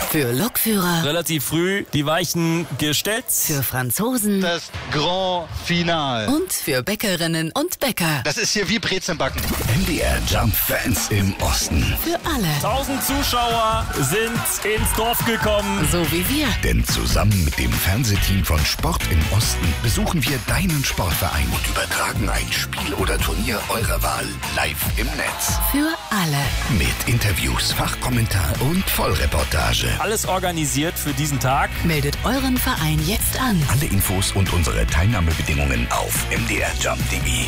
Für Lokführer. Relativ früh die Weichen gestellt. Für Franzosen. Das Grand Finale. Und für Bäckerinnen und Bäcker. Das ist hier wie Brezelbacken. MDR Jump Fans im Osten. Für alle. 1000 Zuschauer sind ins Dorf gekommen. So wie wir. Denn zusammen mit dem Fernsehteam von Sport im Osten besuchen wir deinen Sportverein und übertragen ein Spiel oder Turnier eurer Wahl live im Netz. Für alle. Mit Interviews, Fachkommentar und Vollreportage. Alles organisiert für diesen Tag. Meldet euren Verein jetzt an. Alle Infos und unsere Teilnahmebedingungen auf mdrjump.de.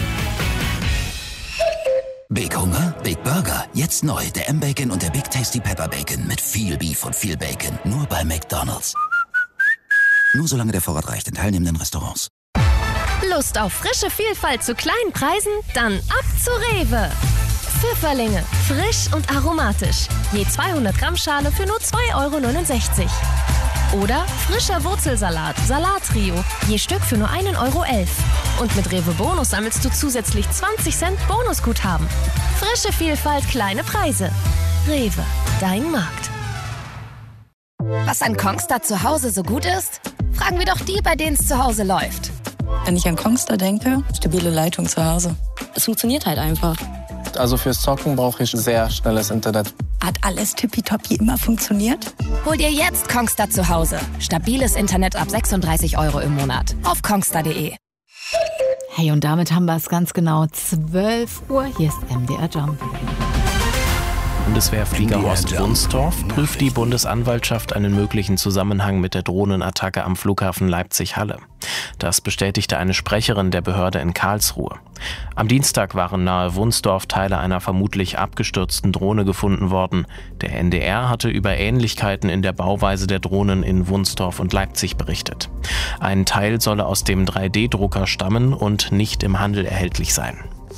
Big Hunger, Big Burger. Jetzt neu, der M-Bacon und der Big Tasty Pepper Bacon mit viel Beef und viel Bacon. Nur bei McDonald's. Nur solange der Vorrat reicht in teilnehmenden Restaurants. Lust auf frische Vielfalt zu kleinen Preisen? Dann ab zu Rewe. Pfifferlinge, frisch und aromatisch. Je 200 Gramm Schale für nur 2,69 €. Oder frischer Wurzelsalat, Salattrio, je Stück für nur 1,11 € Und mit Rewe Bonus sammelst du zusätzlich 20 Cent Bonusguthaben. Frische Vielfalt, kleine Preise. Rewe, dein Markt. Was an Kongstar zu Hause so gut ist? Fragen wir doch die, bei denen es zu Hause läuft. Wenn ich an Kongstar denke, stabile Leitung zu Hause. Es funktioniert halt einfach. Also fürs Zocken brauche ich sehr schnelles Internet. Hat alles tippitoppi immer funktioniert? Hol dir jetzt Kongstar zu Hause. Stabiles Internet ab 36 € im Monat. Auf kongstar.de. Hey, und damit haben wir es ganz genau 12 Uhr. Hier ist MDR Jump. Bundeswehrflieger Horst Wunstorf prüft die Bundesanwaltschaft einen möglichen Zusammenhang mit der Drohnenattacke am Flughafen Leipzig-Halle. Das bestätigte eine Sprecherin der Behörde in Karlsruhe. Am Dienstag waren nahe Wunstorf Teile einer vermutlich abgestürzten Drohne gefunden worden. Der NDR hatte über Ähnlichkeiten in der Bauweise der Drohnen in Wunstorf und Leipzig berichtet. Ein Teil solle aus dem 3D-Drucker stammen und nicht im Handel erhältlich sein.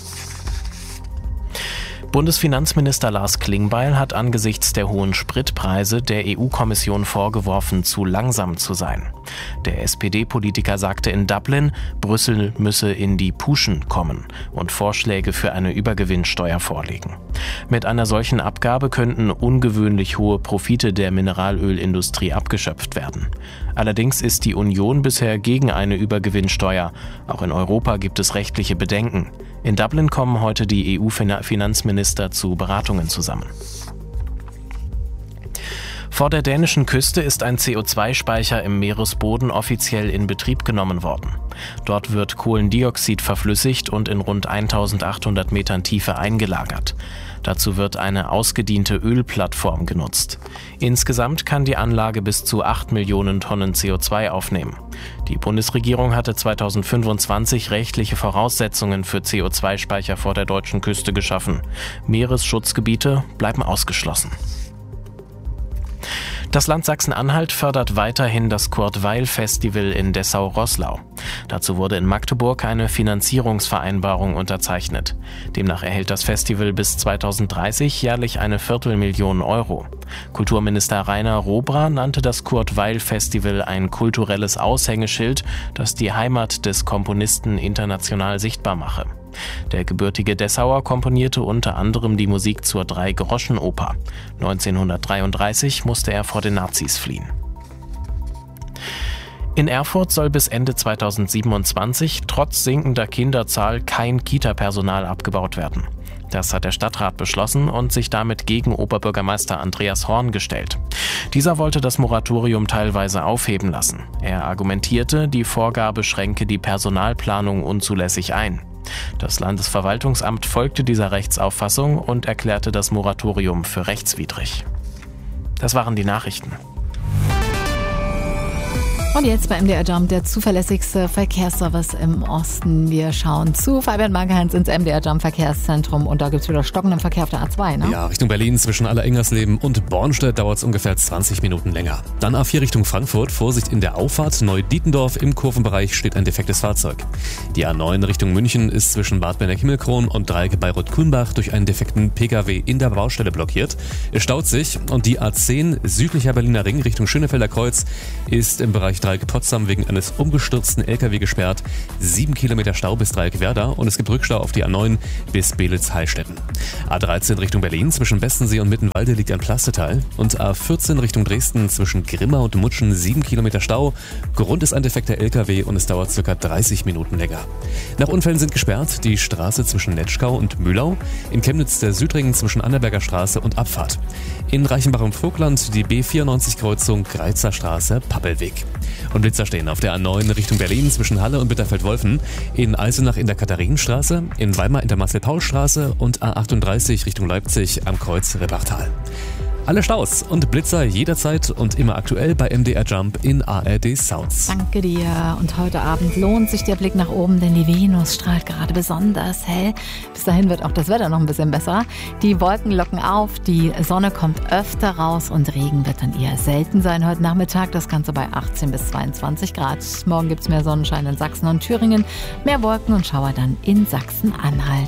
Bundesfinanzminister Lars Klingbeil hat angesichts der hohen Spritpreise der EU-Kommission vorgeworfen, zu langsam zu sein. Der SPD-Politiker sagte in Dublin, Brüssel müsse in die Puschen kommen und Vorschläge für eine Übergewinnsteuer vorlegen. Mit einer solchen Abgabe könnten ungewöhnlich hohe Profite der Mineralölindustrie abgeschöpft werden. Allerdings ist die Union bisher gegen eine Übergewinnsteuer. Auch in Europa gibt es rechtliche Bedenken. In Dublin kommen heute die EU-Finanzminister zu Beratungen zusammen. Vor der dänischen Küste ist ein CO2-Speicher im Meeresboden offiziell in Betrieb genommen worden. Dort wird Kohlendioxid verflüssigt und in rund 1800 Metern Tiefe eingelagert. Dazu wird eine ausgediente Ölplattform genutzt. Insgesamt kann die Anlage bis zu 8 Millionen Tonnen CO2 aufnehmen. Die Bundesregierung hatte 2025 rechtliche Voraussetzungen für CO2-Speicher vor der deutschen Küste geschaffen. Meeresschutzgebiete bleiben ausgeschlossen. Das Land Sachsen-Anhalt fördert weiterhin das Kurt-Weil-Festival in Dessau-Roßlau. Dazu wurde in Magdeburg eine Finanzierungsvereinbarung unterzeichnet. Demnach erhält das Festival bis 2030 jährlich eine 250.000 €. Kulturminister Rainer Robra nannte das Kurt-Weil-Festival ein kulturelles Aushängeschild, das die Heimat des Komponisten international sichtbar mache. Der gebürtige Dessauer komponierte unter anderem die Musik zur Drei-Groschen-Oper. 1933 musste er vor den Nazis fliehen. In Erfurt soll bis Ende 2027 trotz sinkender Kinderzahl kein Kita-Personal abgebaut werden. Das hat der Stadtrat beschlossen und sich damit gegen Oberbürgermeister Andreas Horn gestellt. Dieser wollte das Moratorium teilweise aufheben lassen. Er argumentierte, die Vorgabe schränke die Personalplanung unzulässig ein. Das Landesverwaltungsamt folgte dieser Rechtsauffassung und erklärte das Moratorium für rechtswidrig. Das waren die Nachrichten. Und jetzt bei MDR Jump der zuverlässigste Verkehrsservice im Osten. Wir schauen zu Fabian Marke-Heinz ins MDR Jump Verkehrszentrum und da gibt es wieder stockenden Verkehr auf der A2, ne? Ja, Richtung Berlin zwischen Aller-Ingersleben und Bornstedt dauert es ungefähr 20 Minuten länger. Dann A4 Richtung Frankfurt, Vorsicht in der Auffahrt Neu-Dietendorf, im Kurvenbereich steht ein defektes Fahrzeug. Die A9 Richtung München ist zwischen Bad Berneck-Himmelkron und Dreieck Bayreuth-Kulmbach durch einen defekten Pkw in der Baustelle blockiert. Es staut sich und die A10 südlicher Berliner Ring Richtung Schönefelder Kreuz ist im Bereich Dreieck Potsdam wegen eines umgestürzten LKW gesperrt. 7 Kilometer Stau bis Dreieck Werder und es gibt Rückstau auf die A9 bis Beelitz-Heilstätten. A13 Richtung Berlin zwischen Bestensee und Mittenwalde liegt ein Pflasterteil und A14 Richtung Dresden zwischen Grimma und Mutschen 7 Kilometer Stau. Grund ist ein defekter LKW und es dauert ca. 30 Minuten länger. Nach Unfällen sind gesperrt die Straße zwischen Netschkau und Mühlau, in Chemnitz der Südring zwischen Annaberger Straße und Abfahrt. In Reichenbach im Vogtland die B94-Kreuzung Greizer Straße, Pappelweg. Und Blitzer stehen auf der A9 Richtung Berlin zwischen Halle und Bitterfeld-Wolfen, in Eisenach in der Katharinenstraße, in Weimar in der Marcel-Paul-Straße und A38 Richtung Leipzig am Kreuz Reppachtal. Alle Staus und Blitzer jederzeit und immer aktuell bei MDR Jump in ARD Sounds. Danke dir. Und heute Abend lohnt sich der Blick nach oben, denn die Venus strahlt gerade besonders hell. Bis dahin wird auch das Wetter noch ein bisschen besser. Die Wolken locken auf, die Sonne kommt öfter raus und Regen wird dann eher selten sein heute Nachmittag. Das Ganze bei 18 bis 22 Grad. Morgen gibt es mehr Sonnenschein in Sachsen und Thüringen, mehr Wolken und Schauer dann in Sachsen-Anhalt.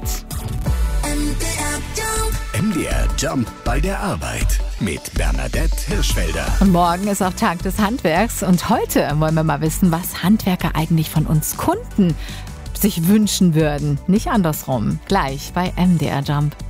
MDR Jump bei der Arbeit mit Bernadette Hirschfelder. Und morgen ist auch Tag des Handwerks und heute wollen wir mal wissen, was Handwerker eigentlich von uns Kunden sich wünschen würden. Nicht andersrum. Gleich bei MDR Jump.